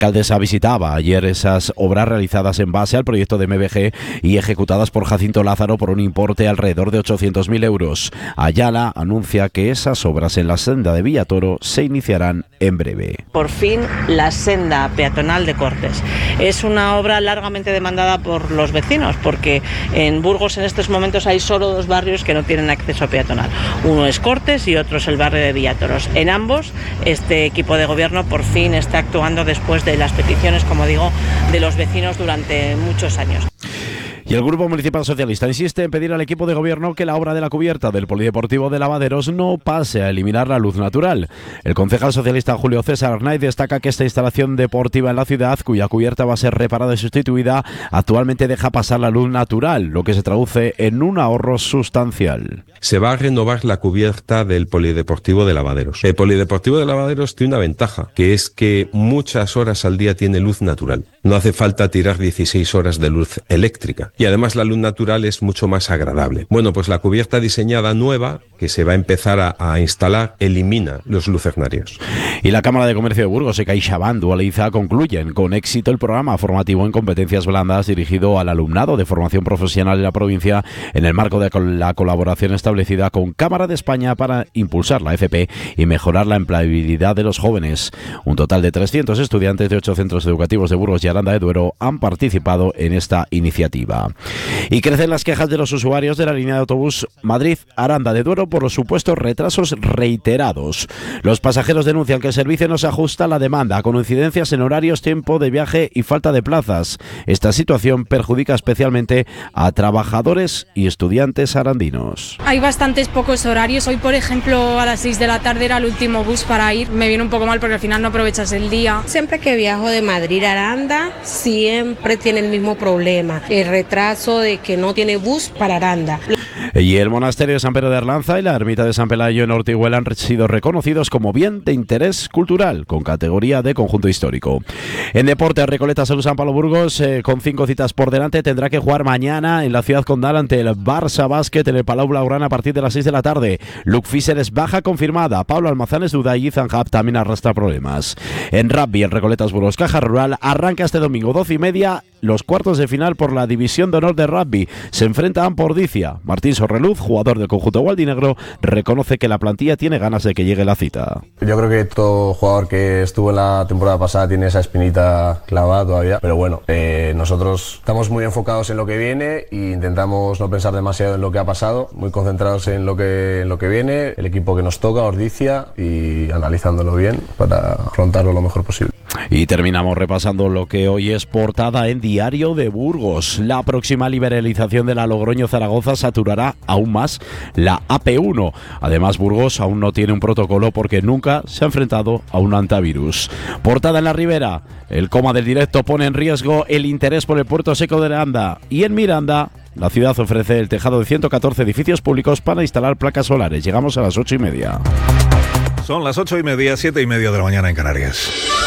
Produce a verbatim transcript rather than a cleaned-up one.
Caldesa visitaba ayer esas obras realizadas en base al proyecto de M B G y ejecutadas por Jacinto Lázaro por un importe alrededor de ochocientos mil euros. Ayala anuncia que esas obras en la senda de Villatoro se iniciarán en breve. Por fin, la senda peatonal de Cortes. Es una obra largamente demandada por los vecinos, porque en Burgos en estos momentos hay solo dos barrios que no tienen acceso peatonal. Uno es Cortes y otro es el barrio de Villatoros. En ambos, este equipo de gobierno por fin está actuando después de de las peticiones, como digo, de los vecinos durante muchos años. Y el Grupo Municipal Socialista insiste en pedir al equipo de gobierno que la obra de la cubierta del Polideportivo de Lavaderos no pase a eliminar la luz natural. El concejal socialista Julio César Arnaiz destaca que esta instalación deportiva en la ciudad, cuya cubierta va a ser reparada y sustituida, actualmente deja pasar la luz natural, lo que se traduce en un ahorro sustancial. Se va a renovar la cubierta del Polideportivo de Lavaderos. El Polideportivo de Lavaderos tiene una ventaja, que es que muchas horas al día tiene luz natural. No hace falta tirar dieciséis horas de luz eléctrica. Y además la luz natural es mucho más agradable. Bueno, pues la cubierta diseñada nueva, que se va a empezar a, a instalar, elimina los lucernarios. Y la Cámara de Comercio de Burgos y CaixaBank Dualiza concluyen con éxito el programa formativo en competencias blandas dirigido al alumnado de formación profesional de la provincia en el marco de la colaboración establecida con Cámara de España para impulsar la F P y mejorar la empleabilidad de los jóvenes. Un total de trescientos estudiantes de ocho centros educativos de Burgos y Aranda de Duero han participado en esta iniciativa. Y crecen las quejas de los usuarios de la línea de autobús Madrid-Aranda de Duero por los supuestos retrasos reiterados. Los pasajeros denuncian que el servicio no se ajusta a la demanda, con incidencias en horarios, tiempo de viaje y falta de plazas. Esta situación perjudica especialmente a trabajadores y estudiantes arandinos. Hay bastantes pocos horarios. Hoy, por ejemplo, a las seis de la tarde era el último bus para ir. Me viene un poco mal porque al final no aprovechas el día. Siempre que viajo de Madrid a Aranda, siempre tiene el mismo problema. El retraso de que no tiene bus para Aranda. Y el monasterio de San Pedro de Arlanza y la ermita de San Pelayo en Ortiguela han sido reconocidos como bien de interés cultural, con categoría de conjunto histórico. En deporte, Recoleta Salud San Pablo Burgos, eh, con cinco citas por delante, tendrá que jugar mañana en la Ciudad Condal ante el Barça Básquet en el Palau Blaugrana a partir de las seis de la tarde. Luke Fischer es baja confirmada, Pablo Almazán es duda y Ethan Hub también arrastra problemas. En rugby, el Recoletas Burgos Caja Rural arranca este domingo doce y media los cuartos de final por la División de Honor de Rugby. Se enfrentan por Dicia. Martín Sorreluz, jugador del conjunto gualdinegro, reconoce que la plantilla tiene ganas de que llegue la cita. Yo creo que todo jugador que estuvo en la temporada pasada tiene esa espinita clavada todavía, pero bueno, eh, nosotros estamos muy enfocados en lo que viene e intentamos no pensar demasiado en lo que ha pasado, muy concentrados en lo que, en lo que viene, el equipo que nos toca, Ordicia, y analizándolo bien para afrontarlo lo mejor posible. Y terminamos repasando lo que hoy es portada en Diario de Burgos. La próxima liberalización de la Logroño-Zaragoza saturará aún más la A P uno. Además, Burgos aún no tiene un protocolo porque nunca se ha enfrentado a un antivirus. Portada en la Ribera. El coma del directo pone en riesgo el interés por el puerto seco de Aranda. Y en Miranda, la ciudad ofrece el tejado de ciento catorce edificios públicos para instalar placas solares. Llegamos a las ocho y media. Son las ocho y media, siete y media de la mañana en Canarias.